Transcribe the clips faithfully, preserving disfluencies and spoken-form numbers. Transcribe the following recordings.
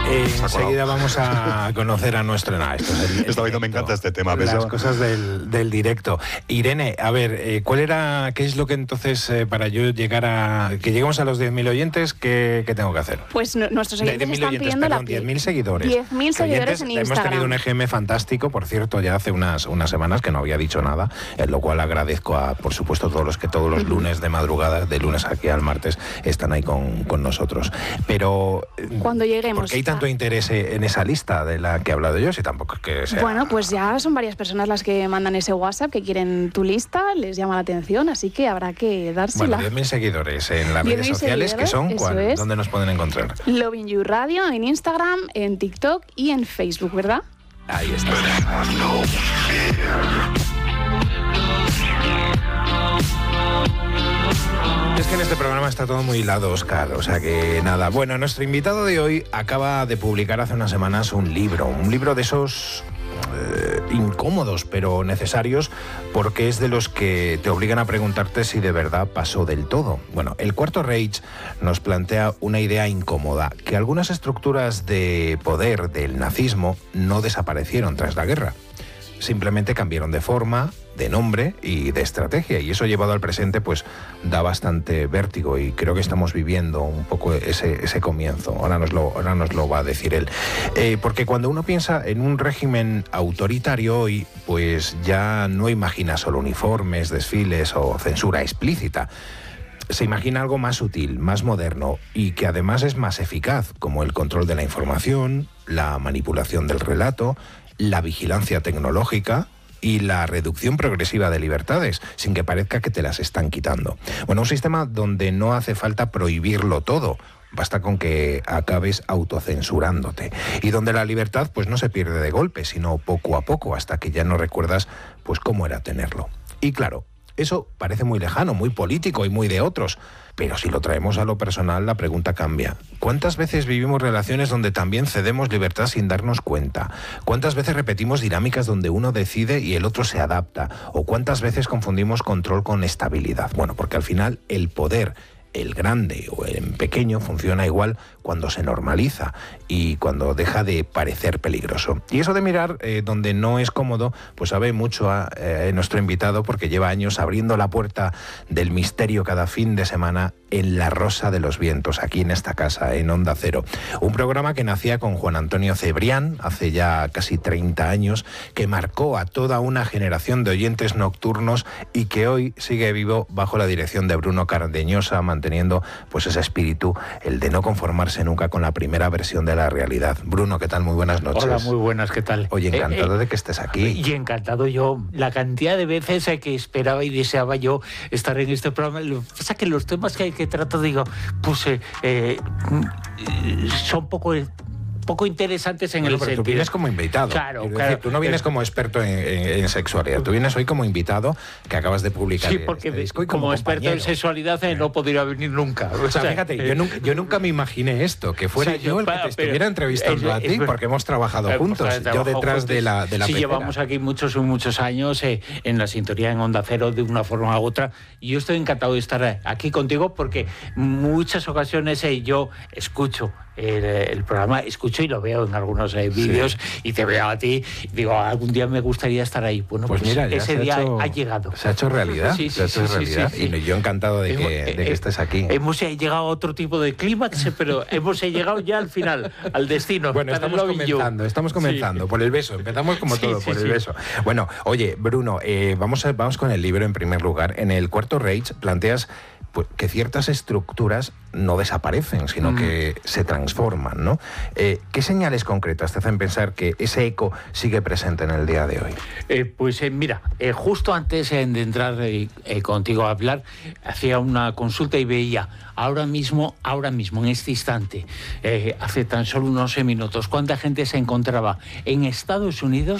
Eh, enseguida vamos a conocer a nuestro... No, esto es el, el Está viendo, me encanta este tema. Las pero... cosas del, del directo. Irene, a ver, eh, ¿cuál era, qué es lo que entonces, eh, para yo llegar a... que lleguemos a los diez mil oyentes, ¿qué, qué tengo que hacer? Pues no, nuestros oyentes diez mil están oyentes, pidiendo perdón, la... diez mil seguidores. diez mil seguidores en Instagram. Hemos tenido un E G M fantástico, por cierto, ya hace unas, unas semanas que no había dicho nada, en lo cual agradezco a, por supuesto, todos los que todos los lunes de madrugada, de lunes aquí al martes, están ahí con, con nosotros. Pero... Cuando lleguemos... ¿Por qué hay tanto interés en esa lista de la que he hablado yo? Si tampoco es que sea... Bueno, pues ya son varias personas las que mandan ese WhatsApp, que quieren tu lista, les llama la atención, así que habrá que dársela. Bueno, diez mil seguidores en las redes sociales, que son, ¿cuál? Es. ¿Dónde nos pueden encontrar? Loving You Radio, en Instagram, en TikTok y en Facebook, ¿verdad? Ahí está. Es que en este programa está todo muy hilado, Óscar, o sea que nada. Bueno, nuestro invitado de hoy acaba de publicar hace unas semanas un libro, un libro de esos eh, incómodos pero necesarios, porque es de los que te obligan a preguntarte si de verdad pasó del todo. Bueno, el Cuarto Reich nos plantea una idea incómoda, que algunas estructuras de poder del nazismo no desaparecieron tras la guerra. Simplemente cambiaron de forma, de nombre y de estrategia, y eso llevado al presente pues da bastante vértigo, y creo que estamos viviendo un poco ese, ese comienzo. Ahora nos lo, ahora nos lo va a decir él. Eh, porque cuando uno piensa en un régimen autoritario hoy, pues ya no imagina solo uniformes, desfiles o censura explícita. Se imagina algo más sutil, más moderno y que además es más eficaz, como el control de la información, la manipulación del relato, la vigilancia tecnológica y la reducción progresiva de libertades, sin que parezca que te las están quitando. Bueno, un sistema donde no hace falta prohibirlo todo, basta con que acabes autocensurándote, y donde la libertad pues no se pierde de golpe, sino poco a poco, hasta que ya no recuerdas pues cómo era tenerlo. Y claro, eso parece muy lejano, muy político y muy de otros, pero si lo traemos a lo personal, la pregunta cambia. ¿Cuántas veces vivimos relaciones donde también cedemos libertad sin darnos cuenta? ¿Cuántas veces repetimos dinámicas donde uno decide y el otro se adapta? ¿O cuántas veces confundimos control con estabilidad? Bueno, porque al final el poder, el grande o el pequeño, funciona igual cuando se normaliza y cuando deja de parecer peligroso. Y eso de mirar eh, donde no es cómodo, pues sabe mucho a eh, nuestro invitado, porque lleva años abriendo la puerta del misterio cada fin de semana en La Rosa de los Vientos, aquí en esta casa, en Onda Cero. Un programa que nacía con Juan Antonio Cebrián hace ya casi treinta años, que marcó a toda una generación de oyentes nocturnos y que hoy sigue vivo bajo la dirección de Bruno Cardeñosa, manteniendo pues ese espíritu, el de no conformarse nunca con la primera versión de la realidad. Bruno, ¿qué tal? Muy buenas noches. Hola, muy buenas, ¿qué tal? Oye, encantado eh, eh, de que estés aquí. Y encantado yo, la cantidad de veces que esperaba y deseaba yo estar en este programa. Lo que pasa es que los temas que, que trato, digo, pues eh, eh, son poco... poco interesantes en bueno, el pero sentido. Tú vienes como invitado. Claro, decir, claro. Tú no vienes como experto en, en, en sexualidad, tú vienes hoy como invitado, que acabas de publicar. Sí, porque este disco, y como, como experto en sexualidad eh, no podría venir nunca. O sea, fíjate, yo nunca, yo nunca me imaginé esto, que fuera sí, yo el que te estuviera entrevistando es, a ti, es, porque hemos trabajado eh, juntos, pues, yo detrás juntos, de la de la Sí, pecera. Llevamos aquí muchos muchos años eh, en la sintonía en Onda Cero de una forma u otra, y yo estoy encantado de estar aquí contigo, porque muchas ocasiones eh, yo escucho El, el programa, escucho y lo veo en algunos eh, vídeos, sí. Y te veo a ti y digo, algún día me gustaría estar ahí. Bueno, pues, pues mira, ese día ha, hecho, ha llegado. Se ha hecho realidad. Sí, se sí, ha hecho sí, realidad. Sí, sí, y yo encantado de que, hemos, de que eh, estés aquí. Hemos llegado a otro tipo de clímax, pero hemos llegado ya al final, al destino. Bueno, estamos comenzando, estamos comenzando sí. por el beso. Empezamos como sí, todo, sí, por sí. el beso. Bueno, oye, Bruno, eh, vamos, a, vamos con el libro en primer lugar. En el Cuarto Reich planteas pues, que ciertas estructuras no desaparecen, sino mm. que se transforman, ¿no? Eh, ¿Qué señales concretas te hacen pensar que ese eco sigue presente en el día de hoy? Eh, pues eh, mira, eh, justo antes eh, de entrar eh, eh, contigo a hablar, hacía una consulta y veía ahora mismo, ahora mismo, en este instante, eh, hace tan solo unos minutos, cuánta gente se encontraba en Estados Unidos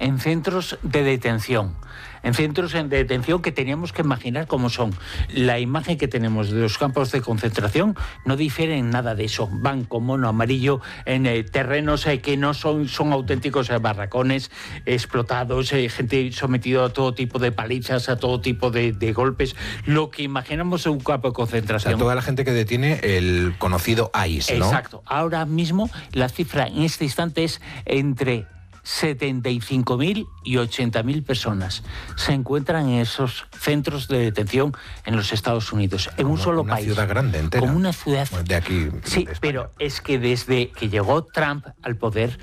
en centros de detención. En centros de detención que teníamos que imaginar cómo son. La imagen que tenemos de los campos de concentración no difiere en nada de eso. Van con mono amarillo en eh, terrenos eh, que no son, son auténticos eh, barracones explotados, eh, gente sometida a todo tipo de palizas, a todo tipo de, de golpes. Lo que imaginamos de un campo de concentración. O sea, toda la gente que detiene el conocido I C E, ¿no? Exacto. Ahora mismo la cifra en este instante es entre setenta y cinco mil y ochenta mil personas se encuentran en esos centros de detención en los Estados Unidos, en como un solo una país. Una ciudad grande entera. Como una ciudad. De aquí. Sí, de pero es que desde que llegó Trump al poder,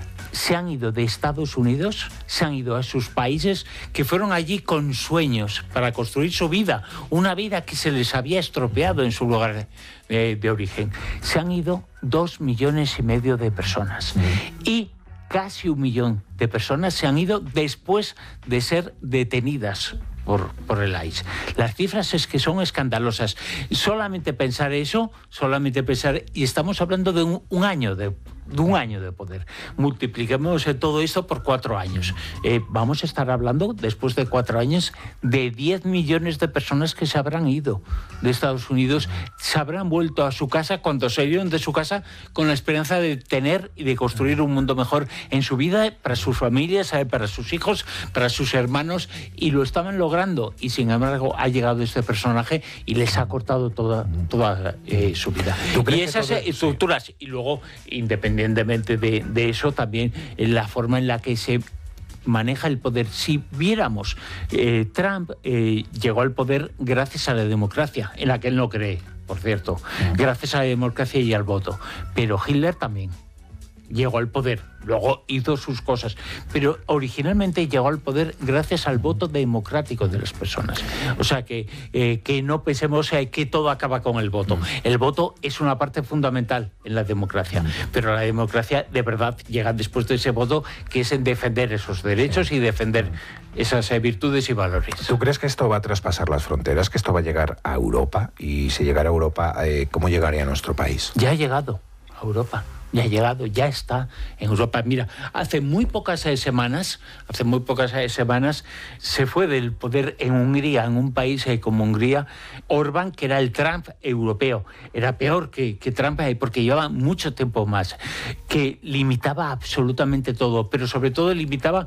se han ido de Estados Unidos, se han ido a sus países, que fueron allí con sueños para construir su vida, una vida que se les había estropeado en su lugar de, de origen. Se han ido dos millones y medio de personas. Mm. Y casi un millón de personas se han ido después de ser detenidas por, por el I C E. Las cifras es que son escandalosas. Solamente pensar eso, solamente pensar, y estamos hablando de un, un año de, de un año de poder. Multipliquemos todo esto por cuatro años. Eh, vamos a estar hablando, después de cuatro años, de diez millones de personas que se habrán ido de Estados Unidos, se habrán vuelto a su casa cuando se iban de su casa con la esperanza de tener y de construir un mundo mejor en su vida, para sus familias, para sus hijos, para sus hermanos, y lo estaban logrando, y sin embargo ha llegado este personaje y les ha cortado toda, toda eh, su vida. Y esas todo... estructuras, sí. Y luego, independientemente de, de eso, también la forma en la que se maneja el poder. Si viéramos, eh, Trump eh, llegó al poder gracias a la democracia, en la que él no cree, por cierto, gracias a la democracia y al voto, pero Hitler también llegó al poder, luego hizo sus cosas, pero originalmente llegó al poder gracias al voto democrático de las personas. O sea, que, eh, que no pensemos eh, que todo acaba con el voto. El voto es una parte fundamental en la democracia, pero la democracia de verdad llega después de ese voto, que es en defender esos derechos y defender esas eh, virtudes y valores. ¿Tú crees que esto va a traspasar las fronteras, que esto va a llegar a Europa? Y si llegara a Europa, eh, ¿cómo llegaría a nuestro país? Ya ha llegado a Europa. Ya ha llegado, ya está en Europa. Mira, hace muy pocas eh, semanas, hace muy pocas eh, semanas, se fue del poder en Hungría, en un país eh, como Hungría, Orbán, que era el Trump europeo. Era peor que, que Trump eh, porque llevaba mucho tiempo más, que limitaba absolutamente todo, pero sobre todo limitaba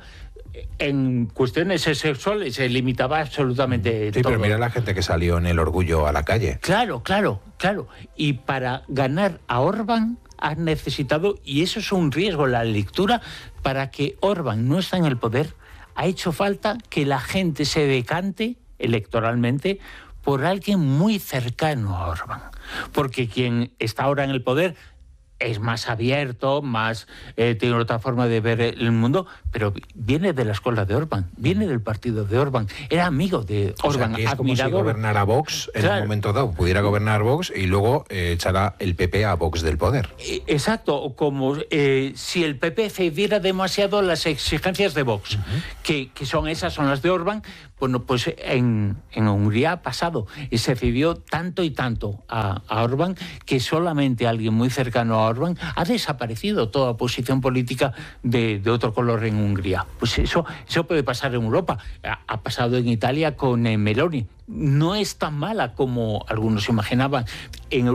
en cuestiones sexuales, se limitaba absolutamente sí, todo. Pero mira la gente que salió en el orgullo a la calle. Claro, claro, claro. Y para ganar a Orbán han necesitado, y eso es un riesgo, la lectura, para que Orbán no está en el poder, ha hecho falta que la gente se decante electoralmente por alguien muy cercano a Orbán. Porque quien está ahora en el poder es más abierto, más eh, tiene otra forma de ver el mundo, pero viene de la escuela de Orbán, viene del partido de Orbán, era amigo de Orbán. O sea, que es admirador. como si gobernara Vox en Claro. un momento dado, pudiera gobernar Vox y luego eh, echará el P P a Vox del poder. Exacto, como eh, si el P P cediera demasiado las exigencias de Vox, uh-huh. que, que son esas, son las de Orbán. Bueno, pues en, en Hungría ha pasado, y se cedió tanto y tanto a, a Orbán, que solamente alguien muy cercano a Orbán ha desaparecido toda posición política de, de otro color en Hungría. Pues eso, eso puede pasar en Europa. Ha, ha pasado en Italia con eh, Meloni. No es tan mala como algunos imaginaban. En